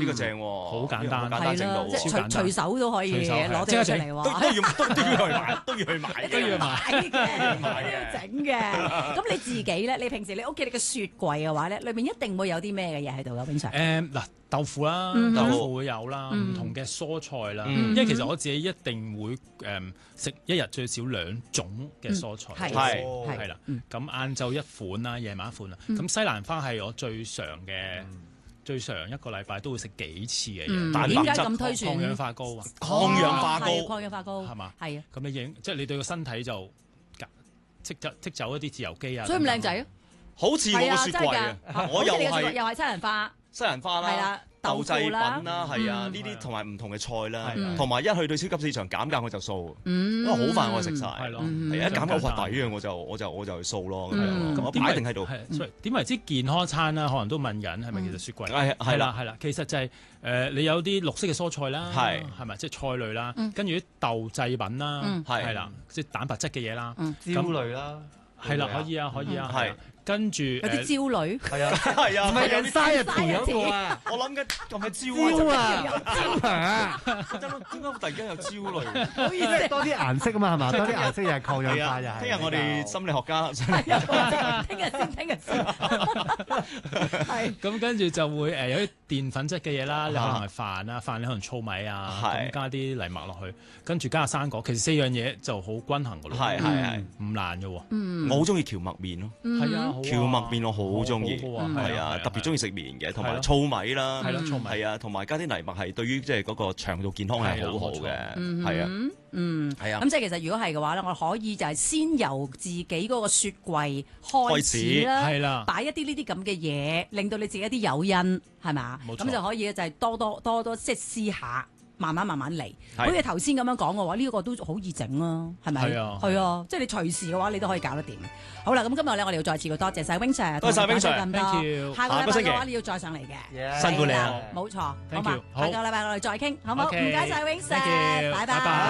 呢個正喎， 好簡單， 簡單正路， 即係隨手都可以攞到出嚟喎， 都要去買，都要去買嘅，整嘅。咁你自己咧，你平時你屋企你嘅雪櫃嘅話咧，裏面一定會有啲咩嘅嘢喺度嘅，永常。 嗱，豆腐啦，豆腐會有啦，唔同嘅蔬菜啦，因為其實我自己一定會食一日最少2種嘅蔬菜，係啦。咁晏晝一款啦，夜晚一款啦。咁西蘭花係我最常一個禮拜都會食幾次嘅嘢。 點解咁推算？ 抗氧化高啊！ 抗氧化高係嘛？ 係啊。 咁你即係你對個身體就剔走一啲自由基啊。 所以咁靚仔啊！ 好似我個雪櫃啊！我又係西蘭花啦， 係啦， 豆製品啦， 啦， 係啊，呢啲同埋唔同嘅菜啦，同埋一去到超級市場減價我就掃，因為好快我就食晒，係咯，係一減價好抵嘅我就去掃咯，咁我擺定喺度。 點為之健康餐啦？可能都問緊係咪其實雪櫃係啦，其實就係你有啲綠色嘅蔬菜啦，係咪即係菜類啦，跟住啲豆製品啦，係啦，即係蛋白質嘅嘢啦， 焦類啦， 係啦，可以啊，係。跟住有啲焦類， 係啊， 唔係有沙入邊嗰個啊， 我諗緊係咪焦啊？焦啊！ 點解突然間有焦類？ 好意思，多啲顏色啊嘛，係嘛？多啲顏色又係抗氧化又係。 聽日我哋心理學家， 聽日先。係。 咁跟住就會有啲澱粉質嘅嘢啦，你可能係飯啊，飯你可能糙米啊，咁加啲藜麥落去，跟住加生果，其實4樣嘢就好均衡㗎咯。 係唔難嘅喎。 我好中意蕎麥麵咯。 係啊。 蕎麥麵我好中意，係啊，特別中意食麵嘅，同埋糙米啦，係啊，同埋加啲藜麥係對於即係嗰個腸道健康係好好嘅，係啊，係啊。 咁即係其實如果係嘅話咧，我可以就係先由自己嗰個雪櫃開始啦， 係啦， 擺一啲呢啲咁嘅嘢，令到你自己一啲誘因係咪？咁就可以就係多多即係試下。慢慢嚟，好似頭先咁樣講嘅話，呢個都好易整啊，係咪？係啊，即係你隨時嘅話，你都可以搞得掂。好啦，咁今日咧，我哋要再次多謝晒 Wing Sir， 多謝 Wing Sir， 咁多。下個禮拜嘅話，你要再上嚟嘅， 辛苦你啊， 冇錯。好嘛，下個禮拜我哋再傾，好唔好？唔該晒 Wing Sir，拜拜。